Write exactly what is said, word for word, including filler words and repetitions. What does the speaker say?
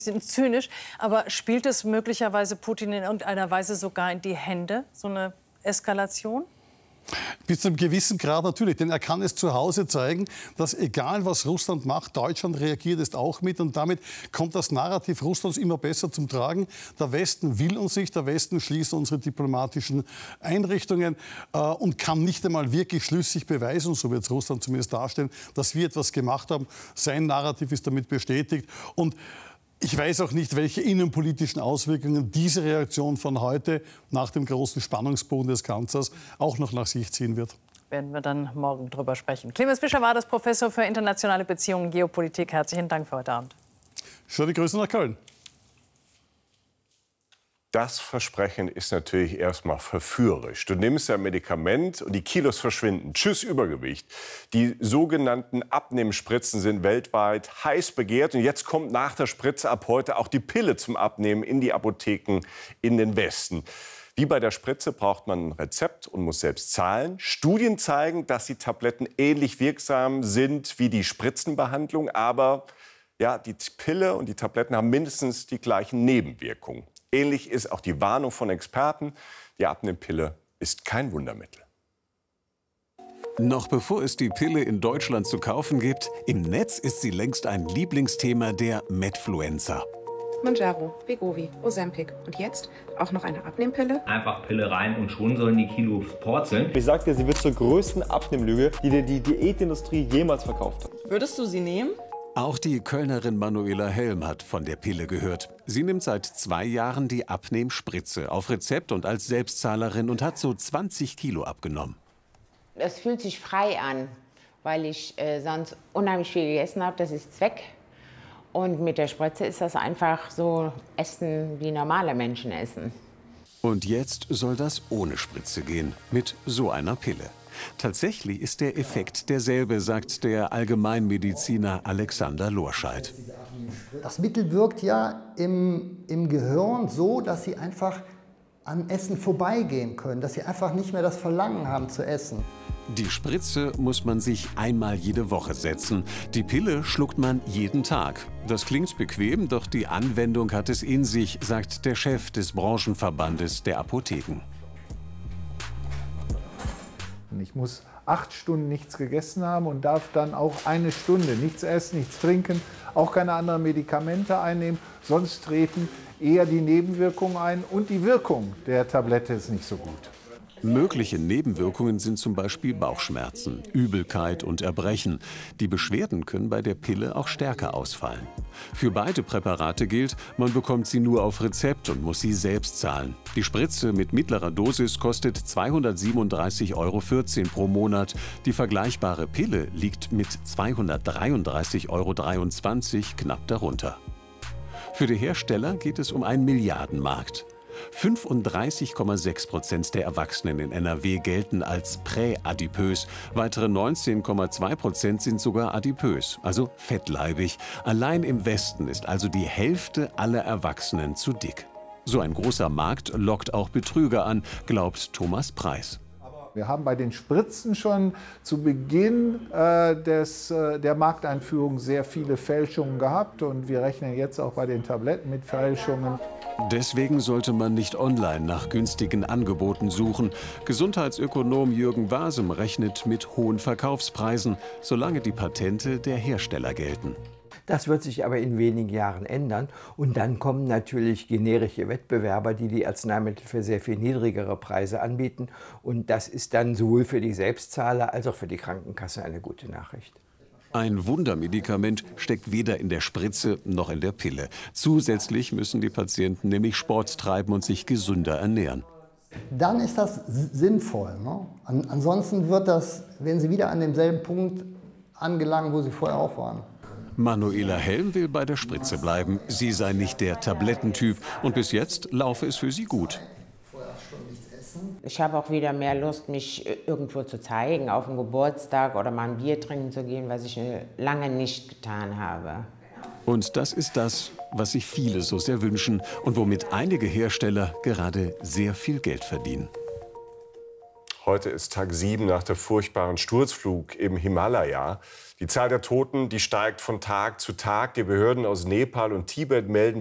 Sind zynisch, aber spielt es möglicherweise Putin in irgendeiner Weise sogar in die Hände, so eine Eskalation? Bis zu einem gewissen Grad natürlich, denn er kann es zu Hause zeigen, dass egal was Russland macht, Deutschland reagiert es auch mit und damit kommt das Narrativ Russlands immer besser zum Tragen. Der Westen will uns nicht, der Westen schließt unsere diplomatischen Einrichtungen äh, und kann nicht einmal wirklich schlüssig beweisen, so wird es Russland zumindest darstellen, dass wir etwas gemacht haben. Sein Narrativ ist damit bestätigt und ich weiß auch nicht, welche innenpolitischen Auswirkungen diese Reaktion von heute nach dem großen Spannungsbogen des Kanzlers auch noch nach sich ziehen wird. Werden wir dann morgen drüber sprechen. Clemens Fischer war das Professor für internationale Beziehungen und Geopolitik. Herzlichen Dank für heute Abend. Schöne Grüße nach Köln. Das Versprechen ist natürlich erstmal verführerisch. Du nimmst ein Medikament und die Kilos verschwinden. Tschüss Übergewicht. Die sogenannten Abnehmspritzen sind weltweit heiß begehrt. Und jetzt kommt nach der Spritze ab heute auch die Pille zum Abnehmen in die Apotheken in den Westen. Wie bei der Spritze braucht man ein Rezept und muss selbst zahlen. Studien zeigen, dass die Tabletten ähnlich wirksam sind wie die Spritzenbehandlung. Aber ja, die Pille und die Tabletten haben mindestens die gleichen Nebenwirkungen. Ähnlich ist auch die Warnung von Experten. Die Abnehmpille ist kein Wundermittel. Noch bevor es die Pille in Deutschland zu kaufen gibt, im Netz ist sie längst ein Lieblingsthema der Medfluencer. Mounjaro, Wegovy, Ozempic und jetzt auch noch eine Abnehmpille? Einfach Pille rein und schon sollen die Kilos purzeln. Ich sagte, sie wird zur größten Abnehmlüge, die dir die Diätindustrie jemals verkauft hat. Würdest du sie nehmen? Auch die Kölnerin Manuela Helm hat von der Pille gehört. Sie nimmt seit zwei Jahren die Abnehmspritze auf Rezept und als Selbstzahlerin und hat so zwanzig Kilo abgenommen. Es fühlt sich frei an, weil ich äh, sonst unheimlich viel gegessen habe. Das ist weg. Und mit der Spritze ist das einfach so Essen, wie normale Menschen essen. Und jetzt soll das ohne Spritze gehen, mit so einer Pille. Tatsächlich ist der Effekt derselbe, sagt der Allgemeinmediziner Alexander Lorscheid. Das Mittel wirkt ja im, im Gehirn so, dass Sie einfach am Essen vorbeigehen können, dass Sie einfach nicht mehr das Verlangen haben zu essen. Die Spritze muss man sich einmal jede Woche setzen. Die Pille schluckt man jeden Tag. Das klingt bequem, doch die Anwendung hat es in sich, sagt der Chef des Branchenverbandes der Apotheken. Ich muss acht Stunden nichts gegessen haben und darf dann auch eine Stunde nichts essen, nichts trinken, auch keine anderen Medikamente einnehmen. Sonst treten eher die Nebenwirkungen ein und die Wirkung der Tablette ist nicht so gut. Mögliche Nebenwirkungen sind zum Beispiel Bauchschmerzen, Übelkeit und Erbrechen. Die Beschwerden können bei der Pille auch stärker ausfallen. Für beide Präparate gilt, man bekommt sie nur auf Rezept und muss sie selbst zahlen. Die Spritze mit mittlerer Dosis kostet zweihundertsiebenunddreißig Euro vierzehn pro Monat. Die vergleichbare Pille liegt mit zweihundertdreiunddreißig Euro dreiundzwanzig knapp darunter. Für die Hersteller geht es um einen Milliardenmarkt. fünfunddreißig Komma sechs Prozent der Erwachsenen in N R W gelten als präadipös. Weitere neunzehn Komma zwei Prozent sind sogar adipös, also fettleibig. Allein im Westen ist also die Hälfte aller Erwachsenen zu dick. So ein großer Markt lockt auch Betrüger an, glaubt Thomas Preis. Wir haben bei den Spritzen schon zu Beginn äh, des, äh, der Markteinführung sehr viele Fälschungen gehabt und wir rechnen jetzt auch bei den Tabletten mit Fälschungen. Deswegen sollte man nicht online nach günstigen Angeboten suchen. Gesundheitsökonom Jürgen Wasem rechnet mit hohen Verkaufspreisen, solange die Patente der Hersteller gelten. Das wird sich aber in wenigen Jahren ändern. Und dann kommen natürlich generische Wettbewerber, die die Arzneimittel für sehr viel niedrigere Preise anbieten. Und das ist dann sowohl für die Selbstzahler als auch für die Krankenkasse eine gute Nachricht. Ein Wundermedikament steckt weder in der Spritze noch in der Pille. Zusätzlich müssen die Patienten nämlich Sport treiben und sich gesünder ernähren. Dann ist das sinnvoll. Ne? An, ansonsten wird das, wenn Sie wieder an demselben Punkt angelangen, wo Sie vorher auch waren. Manuela Helm will bei der Spritze bleiben. Sie sei nicht der Tablettentyp und bis jetzt laufe es für sie gut. Ich habe auch wieder mehr Lust, mich irgendwo zu zeigen, auf dem Geburtstag oder mal ein Bier trinken zu gehen, was ich lange nicht getan habe. Und das ist das, was sich viele so sehr wünschen und womit einige Hersteller gerade sehr viel Geld verdienen. Heute ist Tag sieben nach der furchtbaren Sturzflug im Himalaya. Die Zahl der Toten, die steigt von Tag zu Tag. Die Behörden aus Nepal und Tibet melden